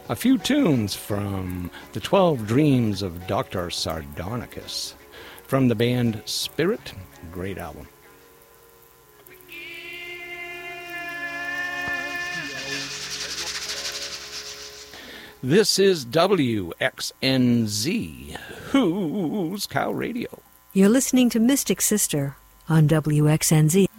A few tunes from The 12 Dreams of Dr. Sardonicus from the band Spirit. Great album. This is WXNZ, Who's Cow Radio. You're listening to Mystic Sister on WXNZ.